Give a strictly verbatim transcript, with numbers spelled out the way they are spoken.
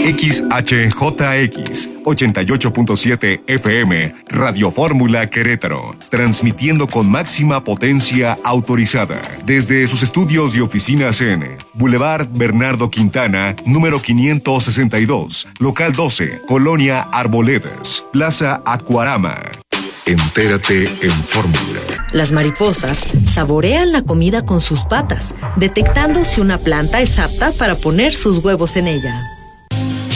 X H J X ochenta y ocho punto siete F M, Radio Fórmula Querétaro, transmitiendo con máxima potencia autorizada desde sus estudios y oficinas en Boulevard Bernardo Quintana, número quinientos sesenta y dos, local doce, Colonia Arboledas, Plaza Acuarama. Entérate en Fórmula. Las mariposas saborean la comida con sus patas, detectando si una planta es apta para poner sus huevos en ella.